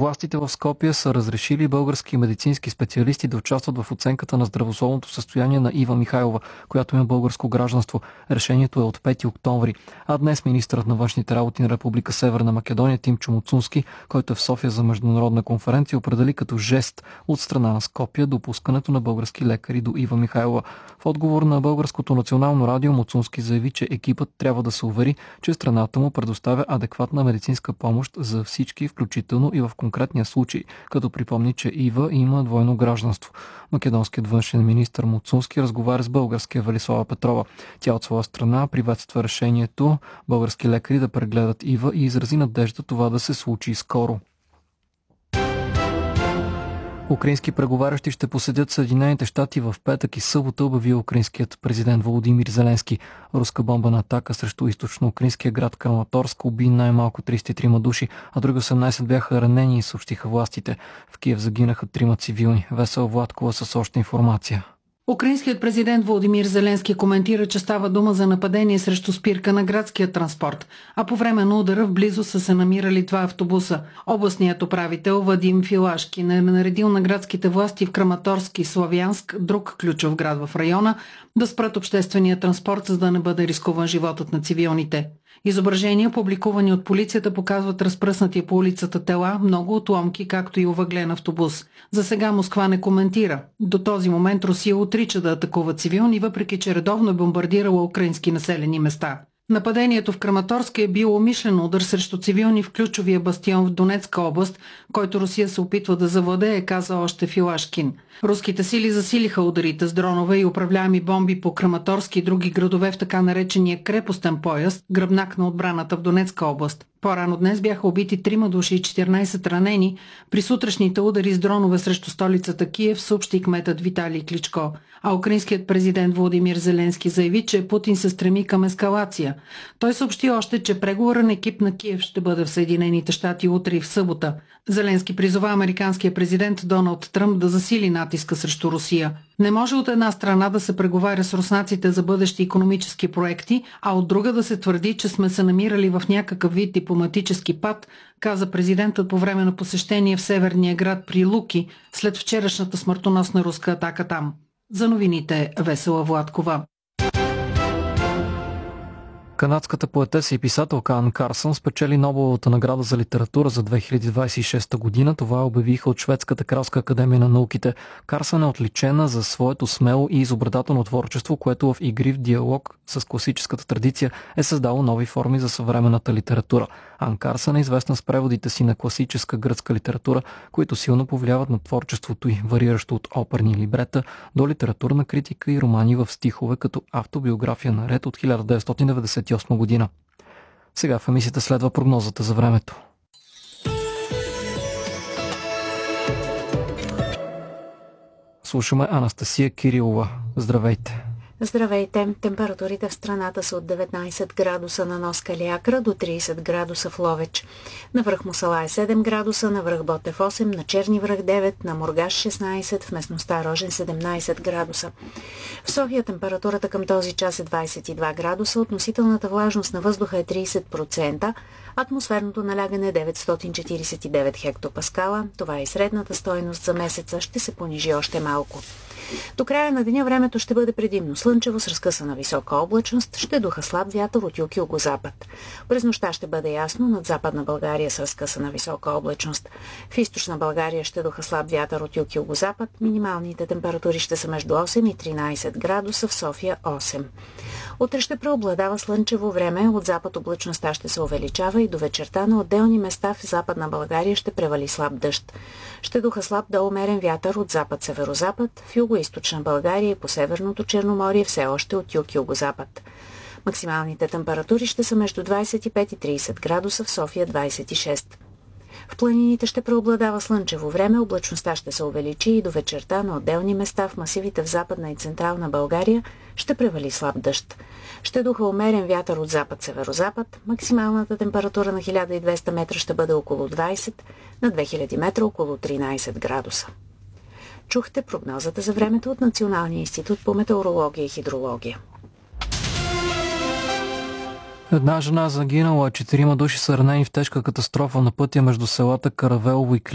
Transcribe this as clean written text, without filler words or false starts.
Властите в Скопие са разрешили български медицински специалисти да участват в оценката на здравословното състояние на Ива Михайлова, която има българско гражданство. Решението е от 5 октомври. А днес министърът на външните работи на Република Северна Македония Тимчо Муцунски, който е в София за международна конференция, определи като жест от страна на Скопие допускането на български лекари до Ива Михайлова. В отговор на Българското национално радио Муцунски заяви, че екипът трябва да се увери, че страната му предоставя адекватна медицинска помощ за всички, включително и в конкретния случай, като припомни, че Ива има двойно гражданство. Македонският външен министър Муцунски разговаря с българския Велислава Петрова. Тя от своя страна приветства решението български лекари да прегледат Ива и изрази надежда това да се случи скоро. Украински преговарящи ще посетят Съединените щати в петък и събота, обяви украинският президент Володимир Зеленски. Руска бомбена атака срещу източно-украинския град Краматорск уби най-малко 33 души, а други 18 бяха ранени, съобщиха властите. В Киев загинаха 3 цивилни. Весела Владкова с още информация. Украинският президент Володимир Зеленски коментира, че става дума за нападение срещу спирка на градския транспорт, а по време на удара в близост са се намирали 2 автобуса. Областният управител Вадим Филашкин е наредил на градските власти в Краматорск и Славянск, друг ключов град в района, да спрат обществения транспорт, за да не бъде рискуван животът на цивилните. Изображения, публикувани от полицията, показват разпръснати по улицата тела, много отломки, както и овъглен автобус. За сега Москва не коментира. До този момент Русия отрича да атакува цивилни, въпреки че редовно е бомбардирала украински населени места. Нападението в Краматорск е било умишлен удар срещу цивилни в ключовия бастион в Донецка област, който Русия се опитва да завладее, каза още Филашкин. Руските сили засилиха ударите с дронове и управляеми бомби по Краматорск и други градове в така наречения крепостен пояс, гръбнак на отбраната в Донецка област. По-рано днес бяха убити 3 души и 14 ранени при сутрешните удари с дронове срещу столицата Киев, съобщи кметът Виталий Кличко. А украинският президент Володимир Зеленски заяви, че Путин се стреми към ескалация. Той съобщи още, че преговорен екип на Киев ще бъде в Съединените щати утре и в събота. Зеленски призова американския президент Доналд Тръмп да засили натиска срещу Русия. Не може от една страна да се преговаря с руснаците за бъдещи икономически проекти, а от друга да се твърди, че сме се намирали в някакъв вид дипломатически пад, каза президентът по време на посещение в северния град при Луки след вчерашната смъртоносна руска атака там. За новините Весела Владкова. Канадската поетеса и писателка Ан Карсън спечели Нобеловата награда за литература за 2026 година. Това обявиха от Шведската кралска академия на науките. Карсън е отличена за своето смело и изобретателно творчество, което в игрив диалог с класическата традиция е създало нови форми за съвременната литература. Ан Карсън е известна с преводите си на класическа гръцка литература, които силно повлияват на творчеството й, вариращо от оперни либрета до литературна критика и романи в стихове, като автобиография на Ред от 1998 година. Сега в емисията следва прогнозата за времето. Слушаме Анастасия Кирилова. Здравейте! Здравейте! Температурите в страната са от 19 градуса на нос Калиакра до 30 градуса в Ловеч. На връх Мусала е 7 градуса, на връх Ботев 8, на Черни връх 9, на Мургаш 16, в местността Рожен 17 градуса. В София температурата към този час е 22 градуса, относителната влажност на въздуха е 30%, атмосферното налягане е 949 хектопаскала. Това е и средната стойност за месеца, ще се понижи още малко. До края на деня времето ще бъде предимно слънчево с разкъсана висока облачност, ще духа слаб вятър от юг и югозапад. През нощта ще бъде ясно, над Западна България с разкъсана висока облачност. В Източна България ще духа слаб вятър от юг и югозапад. Минималните температури ще са между 8 и 13 градуса, в София 8. Утре ще преобладава слънчево време, от запад облачността ще се увеличава и до вечерта на отделни места в Западна България ще превали слаб дъжд. Ще духа слаб до умерен вятър от запад-северозапад, в юго-източна България и по Северното Черноморие все още от юг и югозапад. Максималните температури ще са между 25 и 30 градуса, в София 26. В планините ще преобладава слънчево време, облачността ще се увеличи и до вечерта на отделни места в масивите в Западна и Централна България ще превали слаб дъжд. Ще духа умерен вятър от запад-северозапад, максималната температура на 1200 метра ще бъде около 20, на 2000 метра около 13 градуса. Чухте прогнозата за времето от Националния институт по метеорология и хидрология. Една жена загинала, 4 души са ранени в тежка катастрофа на пътя между селата Каравелово и